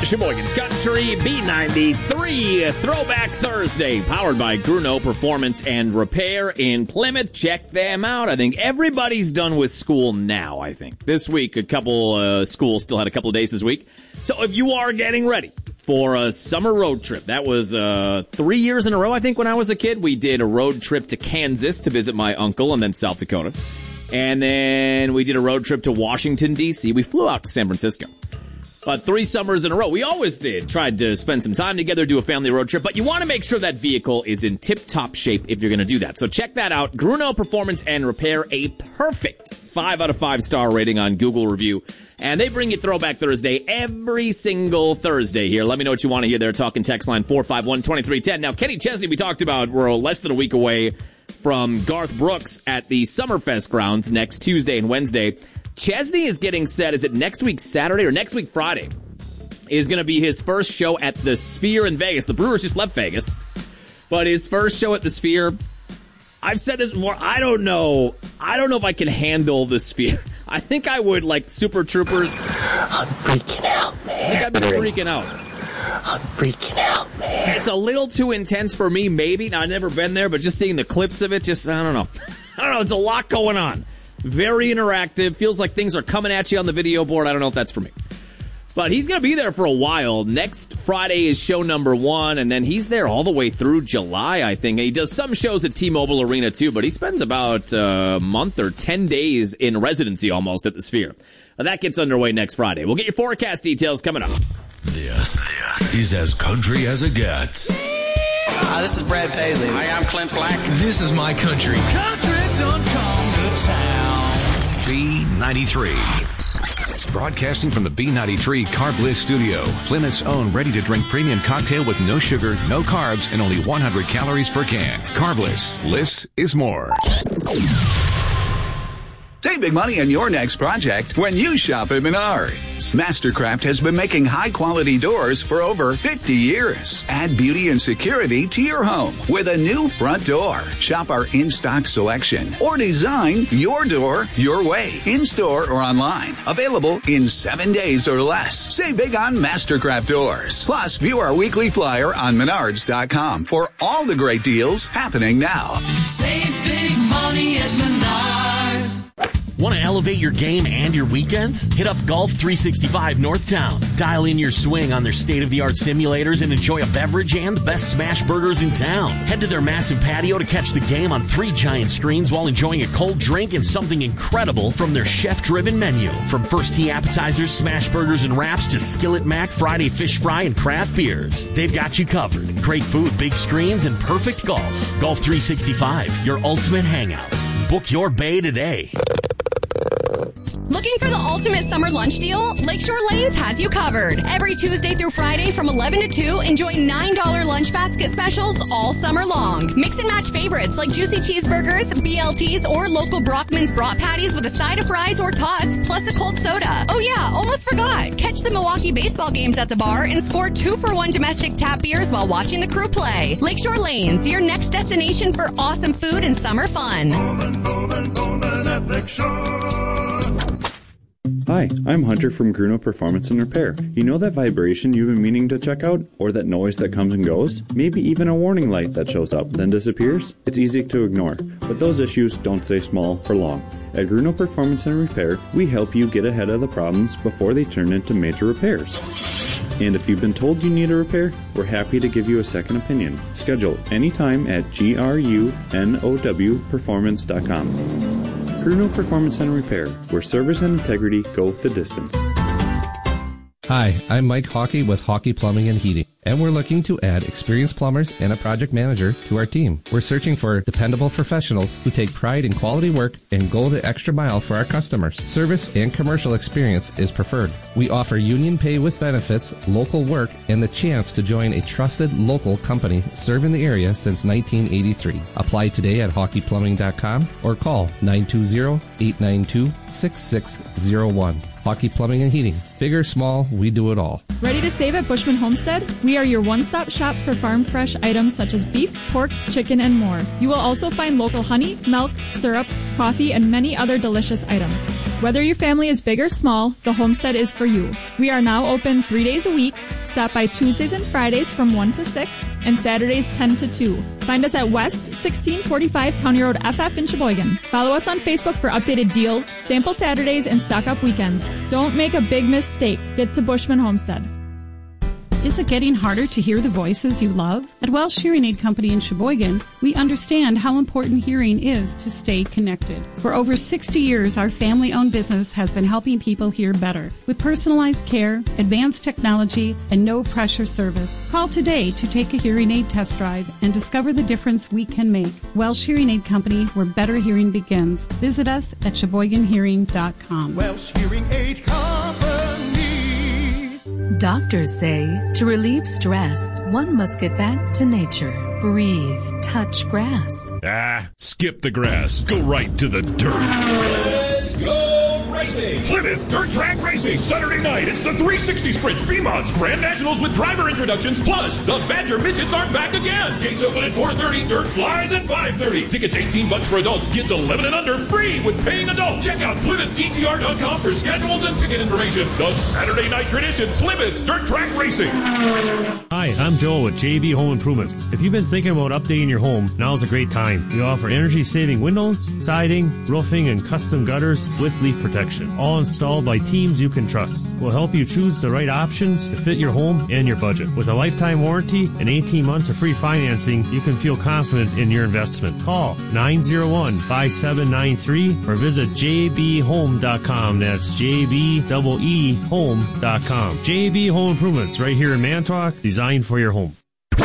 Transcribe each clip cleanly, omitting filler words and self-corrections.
Sheboygan's Country B93 Throwback Thursday, powered by Gruno Performance and Repair in Plymouth. Check them out. I think everybody's done with school now, I think. This week, a couple schools still had a couple of days this week. So if you are getting ready for a summer road trip, that was 3 years in a row, I think, when I was a kid. We did a road trip to Kansas to visit my uncle and then South Dakota. And then we did a road trip to Washington, D.C. We flew out to San Francisco. But 3 summers in a row. We always tried to spend some time together, do a family road trip. But you want to make sure that vehicle is in tip-top shape if you're going to do that. So check that out. Gruno Performance and Repair, a perfect 5 out of 5 star rating on Google Review. And they bring you Throwback Thursday every single Thursday here. Let me know what you want to hear there. Talking text line 451-2310. Now, Kenny Chesney, we talked about, we're less than a week away from Garth Brooks at the Summerfest grounds next Tuesday and Wednesday. Chesney is getting set, is it next week Saturday or next week Friday, is going to be his first show at the Sphere in Vegas. The Brewers just left Vegas, but his first show at the Sphere, I've said this before, I don't know if I can handle the Sphere. I think I would, like Super Troopers. I'm freaking out, man. I think I'd be freaking out. I'm freaking out, man. It's a little too intense for me, maybe. Now, I've never been there, but just seeing the clips of it, I don't know. It's a lot going on. Very interactive. Feels like things are coming at you on the video board. I don't know if that's for me. But he's going to be there for a while. Next Friday is show number 1, and then he's there all the way through July, I think. He does some shows at T-Mobile Arena, too, but he spends about a month or 10 days in residency almost at the Sphere. That gets underway next Friday. We'll get your forecast details coming up. This is as country as it gets. Hi, this is Brad Paisley. Hi, I'm Clint Black. This is my country. Country don't come to town. B93. Broadcasting from the B93 Carb Bliss studio. Plymouth's own ready-to-drink premium cocktail with no sugar, no carbs, and only 100 calories per can. Carb Bliss. Bliss is more. Save big money on your next project when you shop at Menards. Mastercraft has been making high-quality doors for over 50 years. Add beauty and security to your home with a new front door. Shop our in-stock selection or design your door your way, in-store or online. Available in 7 days or less. Save big on Mastercraft doors. Plus, view our weekly flyer on Menards.com for all the great deals happening now. Save big money at Menards. Want to elevate your game and your weekend? Hit up Golf 365 Northtown. Dial in your swing on their state-of-the-art simulators and enjoy a beverage and the best smash burgers in town. Head to their massive patio to catch the game on 3 giant screens while enjoying a cold drink and something incredible from their chef-driven menu. From first tee appetizers, smash burgers and wraps to skillet mac, Friday fish fry, and craft beers. They've got you covered. Great food, big screens, and perfect golf. Golf 365, your ultimate hangout. Book your bay today. Looking for the ultimate summer lunch deal? Lakeshore Lanes has you covered. Every Tuesday through Friday from 11 to 2, enjoy $9 lunch basket specials all summer long. Mix and match favorites like juicy cheeseburgers, BLTs, or local Brockman's brat patties with a side of fries or tots, plus a cold soda. Oh yeah, almost forgot. Catch the Milwaukee baseball games at the bar and score 2-for-1 domestic tap beers while watching the Crew play. Lakeshore Lanes, your next destination for awesome food and summer fun. Bowman at Lakeshore. Hi, I'm Hunter from Gruno Performance and Repair. You know that vibration you've been meaning to check out? Or that noise that comes and goes? Maybe even a warning light that shows up, then disappears? It's easy to ignore, but those issues don't stay small for long. At Gruno Performance and Repair, we help you get ahead of the problems before they turn into major repairs. And if you've been told you need a repair, we're happy to give you a second opinion. Schedule anytime at grunowperformance.com. Gruno Performance and Repair, where service and integrity go the distance. Hi, I'm Mike Hockey with Hockey Plumbing and Heating, and we're looking to add experienced plumbers and a project manager to our team. We're searching for dependable professionals who take pride in quality work and go the extra mile for our customers. Service and commercial experience is preferred. We offer union pay with benefits, local work, and the chance to join a trusted local company serving the area since 1983. Apply today at hockeyplumbing.com or call 920-892-6601. Hockey Plumbing and Heating. Big or small, we do it all. Ready to save at Bushman Homestead? We are your one-stop shop for farm fresh items such as beef, pork, chicken, and more. You will also find local honey, milk, syrup, coffee, and many other delicious items. Whether your family is big or small, the Homestead is for you. We are now open 3 days a week. Stop by Tuesdays and Fridays from 1 to 6 and Saturdays 10 to 2. Find us at West 1645 County Road FF in Sheboygan. Follow us on Facebook for updated deals, sample Saturdays, and stock up weekends. Don't make a big mistake. Get to Bushman Homestead. Is it getting harder to hear the voices you love? At Welsh Hearing Aid Company in Sheboygan, we understand how important hearing is to stay connected. For over 60 years, our family-owned business has been helping people hear better with personalized care, advanced technology, and no-pressure service. Call today to take a hearing aid test drive and discover the difference we can make. Welsh Hearing Aid Company, where better hearing begins. Visit us at SheboyganHearing.com. Welsh Hearing Aid Company. Doctors say to relieve stress, one must get back to nature. Breathe, touch grass. Skip the grass. Go right to the dirt. Let's go racing. Plymouth Dirt Track Racing, Saturday night. It's the 360 Sprint B-Mods Grand Nationals with driver introductions. Plus, the Badger Midgets are back again. Gates open at 4:30. Dirt flies at 5:30. Tickets $18 for adults. Kids 11 and under free with paying adults. Check out PlymouthDTR.com for schedules and ticket information. The Saturday night tradition, Plymouth Dirt Track Racing. Hi, I'm Joel with JB Home Improvements. If you've been thinking about updating your home, now's a great time. We offer energy-saving windows, siding, roofing, and custom gutters with leak protection, all installed by teams you can trust. We'll help you choose the right options to fit your home and your budget. With a lifetime warranty and 18 months of free financing, you can feel confident in your investment. Call 901-5793 or visit jbhome.com. That's jbeehome.com. JB Home Improvements, right here in Manitowoc, designed for your home.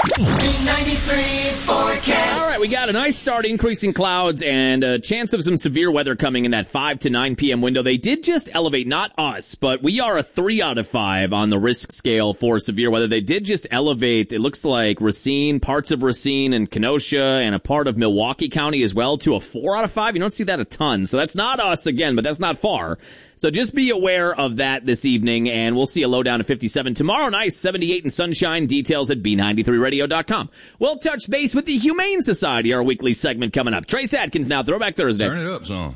B93 forecast. All right, we got a nice start, increasing clouds, and a chance of some severe weather coming in that 5 to 9 p.m. window. They did just elevate, not us, but we are a 3 out of 5 on the risk scale for severe weather. They did just elevate, it looks like Racine, parts of Racine and Kenosha, and a part of Milwaukee County as well, to a 4 out of 5. You don't see that a ton, so that's not us again, but that's not far. So just be aware of that this evening, and we'll see a low down to 57. Tomorrow night, 78 and sunshine. Details at B93radio.com. We'll touch base with the Humane Society, our weekly segment coming up. Trace Adkins now, Throwback Thursday. Turn it up, son.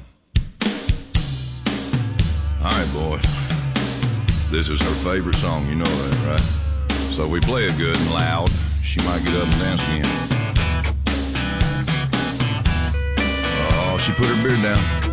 All right, boys. This is her favorite song, you know that, right? So if we play it good and loud, she might get up and dance again. Oh, she put her beard down.